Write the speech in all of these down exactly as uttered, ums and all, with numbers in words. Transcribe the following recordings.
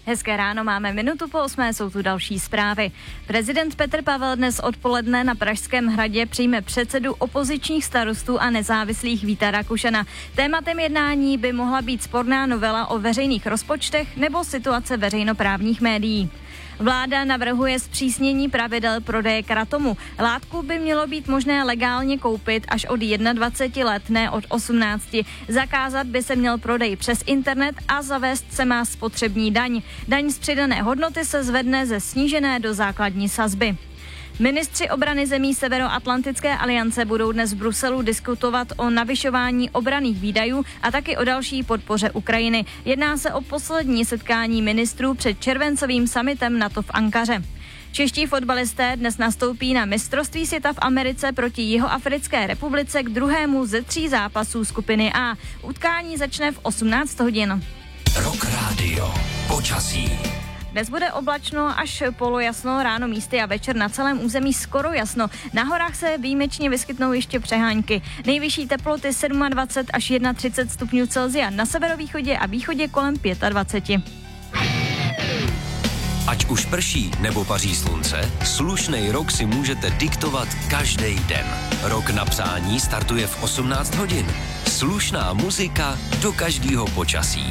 Hezké ráno, máme minutu po osmé, jsou tu další zprávy. Prezident Petr Pavel dnes odpoledne na Pražském hradě přijme předsedu opozičních starostů a nezávislých Víta Rakušana. Tématem jednání by mohla být sporná novela o veřejných rozpočtech nebo situace veřejnoprávních médií. Vláda navrhuje zpřísnění pravidel prodeje kratomu. Látku by mělo být možné legálně koupit až od dvacet jedna let, ne od osmnácti. Zakázat by se měl prodej přes internet a zavést se má spotřební daň. Daň z přidané hodnoty se zvedne ze snížené do základní sazby. Ministři obrany zemí Severoatlantické aliance budou dnes v Bruselu diskutovat o navyšování obranných výdajů a taky o další podpoře Ukrajiny. Jedná se o poslední setkání ministrů před červencovým summitem NATO v Ankaře. Čeští fotbalisté dnes nastoupí na mistrovství světa v Americe proti Jihoafrické republice k druhému ze tří zápasů skupiny A. Utkání začne v osmnáct hodin. Rock Radio. Počasí. Dnes bude oblačno až polojasno, ráno místy a večer na celém území skoro jasno. Na horách se výjimečně vyskytnou ještě přehánky. Nejvyšší teploty dvacet sedm až třicet jedna stupňů Celsia, na severovýchodě a východě kolem dvacet pět. Ať už prší nebo paří slunce, slušnej rok si můžete diktovat každý den. Rok na přání startuje v osmnáct hodin. Slušná muzika do každého počasí.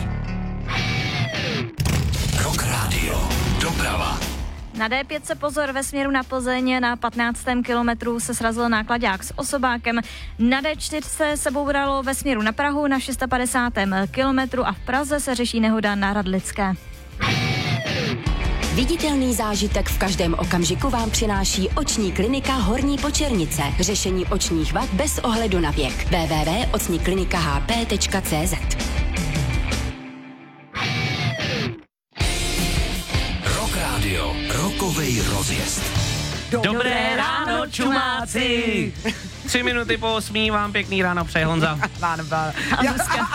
Rock Radio. Doprava. Na dé pět se pozor ve směru na Plzeň, na patnáctém kilometru se srazil náklaďák s osobákem. Na dé čtyři se bouralo ve směru na Prahu na padesátém šestém kilometru a v Praze se řeší nehoda na Radlické. Viditelný zážitek v každém okamžiku vám přináší oční klinika Horní Počernice. Řešení očních vad bez ohledu na věk. w w w tečka oční klinika h p tečka c z. Rokovej rozjezd. Dobré ráno, čumáci! Tři minuty po osmí vám pěkný ráno přeje Honza. A Zuzka.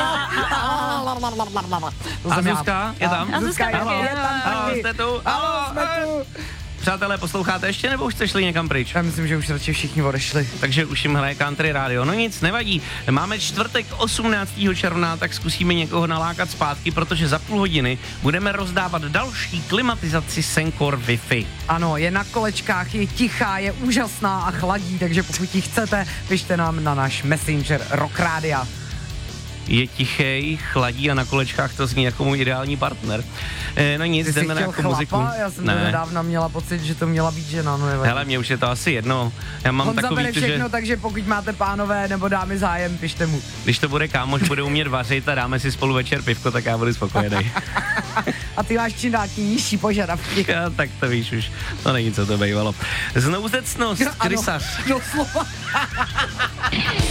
A Zuzka je tam? A Zuzka je tam. Ahoj, jste tu? Ahoj, jsme tu. Přátelé, posloucháte ještě, nebo už jste šli někam pryč? Já myslím, že už radši všichni odešli. Takže už jim hraje Country Radio. No nic, nevadí. Máme čtvrtek osmnáctého června, tak zkusíme někoho nalákat zpátky, protože za půl hodiny budeme rozdávat další klimatizaci Sencor Wi-Fi. Ano, je na kolečkách, je tichá, je úžasná a chladí, takže pokud ji chcete, pište nám na náš Messenger Rock Radio. Je tichej, chladí a na kolečkách to zní jako můj ideální partner. E, no nic, Ty jdeme na jako muziku. Já jsem ne. to nedávno měla pocit, že to měla být žena, no nevadí. Hele, mě už je to asi jedno. Já mám On takový zabere to, všechno, že takže pokud máte pánové nebo dámy zájem, pište mu. když to bude kámoš, bude umět vařit a dáme si spolu večer pivko, tak já budu spokojený. A ty máš čím dál tím nižší požadavky. Já, tak to víš už, to není, co to bývalo. Znouzecnost, krysař. Doslova.